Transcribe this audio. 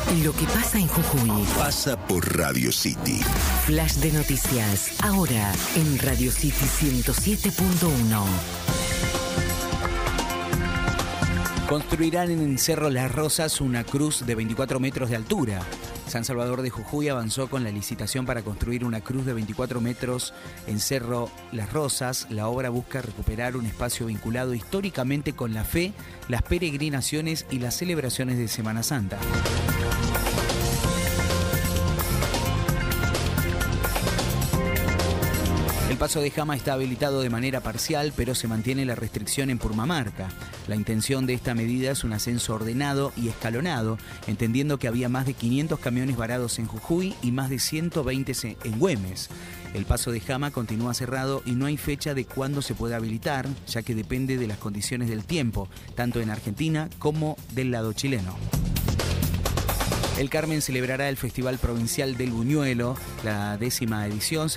Lo que pasa en Jujuy pasa por Radio City. Flash de noticias, ahora en Radio City 107.1. Construirán en Cerro Las Rosas una cruz de 24 metros de altura. San Salvador de Jujuy avanzó con la licitación para construir una cruz de 24 metros en Cerro Las Rosas. La obra busca recuperar un espacio vinculado históricamente con la fe, las peregrinaciones y las celebraciones de Semana Santa. El paso de Jama está habilitado de manera parcial, pero se mantiene la restricción en Purmamarca. La intención de esta medida es un ascenso ordenado y escalonado, entendiendo que había más de 500 camiones varados en Jujuy y más de 120 en Güemes. El paso de Jama continúa cerrado y no hay fecha de cuándo se puede habilitar, ya que depende de las condiciones del tiempo, tanto en Argentina como del lado chileno. El Carmen celebrará el Festival Provincial del Buñuelo, la 10ª edición.